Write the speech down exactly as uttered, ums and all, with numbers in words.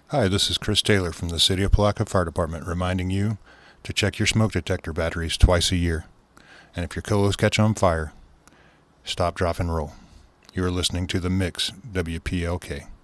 Hi, this is Chris Taylor from the City of Palaca Fire Department reminding you to check your smoke detector batteries twice a year. And if your colos catch on fire, stop, drop, and roll. You are listening to The Mix, W P L K.